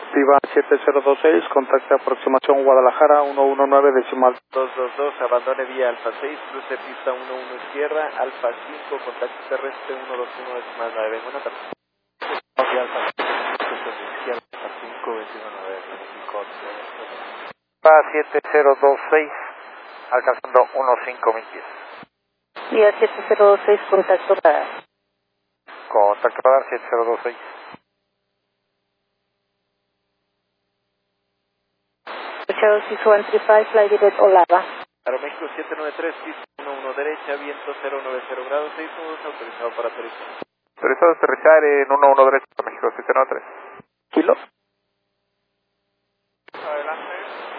Viva 7026, contacte aproximación Guadalajara 119 decimal 222, abandone vía Alfa 6, cruce pista 11 izquierda, Alfa 5, contacto terrestre 121 decimal 9. Buenas tardes. Vía Alfa 5, cruce izquierda, Alfa 5, 219, México. Viva 7026, alcanzando 1520. Vía 7026, contacto radar. Contacto radar 7026. Charles 6135, fly direct Olava. Aeroméxico 793, pista 11 derecha, viento 090 grados, 6 nudos, autorizado para aterrizar. Autorizado a aterrizar en 11 derecho, México 793. kilo. Adelante.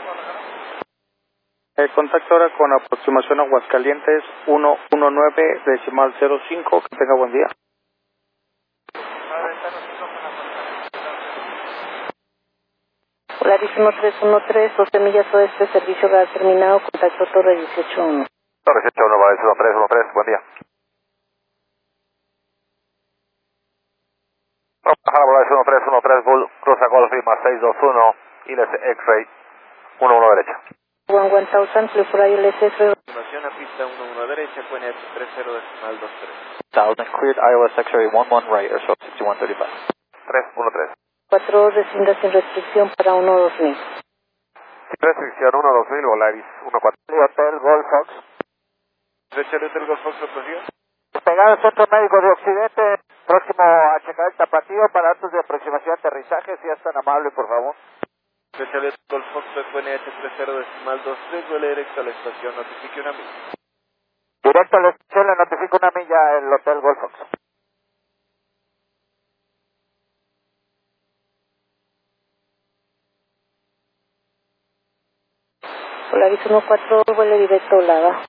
Contacto ahora con aproximación Aguascalientes 119 decimal 05, que tenga buen día. Polarísimo 313, 12 millas oeste, servicio radar terminado, contacto Torre 181. Torre 181, vale, 1313, buen día. Bajar a volar 1313, Bull, cruza Golf Lima 621, ILS X-Ray, 11 derecha. 1000, California LSS. Continuación a pista 11 derecha, QNH 30 decimal 23. Thousand cleared, Iowa X-Ray 11 right, or so 6135. 313. 4 descienda sin restricción para 12000. Sin restricción 12000, Volaris 14. Hotel Golf Fox. Derecha Hotel Golf Fox, lo consiguió. Pegado al Centro Médico de Occidente, próximo a checar el tapatío para datos de aproximación de aterrizaje, si es tan amable, por favor. Derecha Hotel Golf Fox, QNH 30 decimal 23, vuele directo a la estación, notifique una milla. Directo a la estación, le notifico una milla el Hotel Golf Fox. Polaris 14, vuele directo Olava.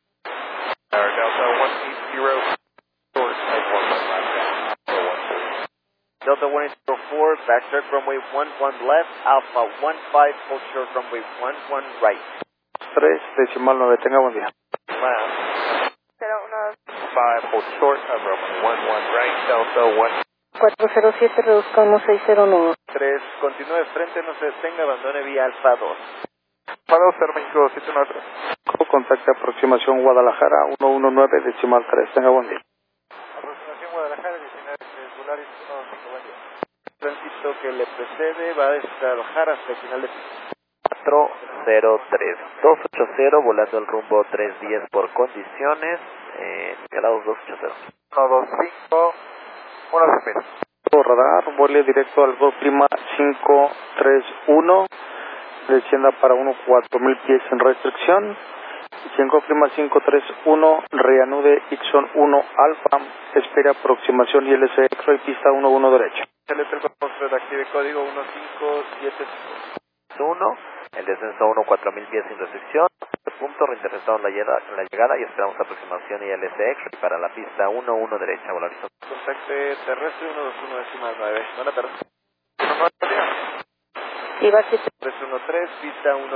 Delta 184, backtrack runway 11 left, Alpha 15, full short runway 11 right. 3 decimal 9, tenga buen día. Left. 5, hold short, runway 11 right, Delta 1. 407, reduzca 1609. 3, continúe de frente, no se detenga, abandone vía Alfa 2. Para usted, México 793. Contacte aproximación Guadalajara 119 decimal 3, tenga buen día. Aproximación Guadalajara 19, Volaris 15, buen día. El tránsito que le precede va a desalojar hasta el final de pista. 403 280, volando el rumbo 310 por condiciones, grados 280. 125, 12000. Radar, vuele directo al Golf Lima 531, descienda para 4000 pies sin restricción. Y en Golf Lima 531, reanude Ixon 1 Alfa, espera aproximación ILS X-Ray, pista 11 derecha. El Golf Fox redactive código 1575. 1, el descenso 1, 4000 pies sin restricción, punto, reinterceptamos la llegada y esperamos aproximación y LSX para la pista 11 derecha, Volaris. Contacte terrestre 121 decimal 9. Buenas tardes. Viva 7. 313, pista 1.